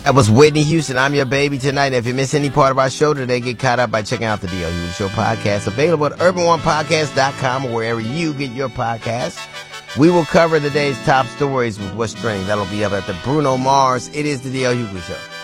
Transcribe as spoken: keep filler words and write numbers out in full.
That was Whitney Houston. I'm your baby tonight. If you miss any part of our show today, get caught up by checking out the D L Hughley Show podcast, available at urban one podcast dot com or wherever you get your podcasts. We will cover the day's top stories with What's Trending. That'll be up at the Bruno Mars. It is the D L Hughley Show.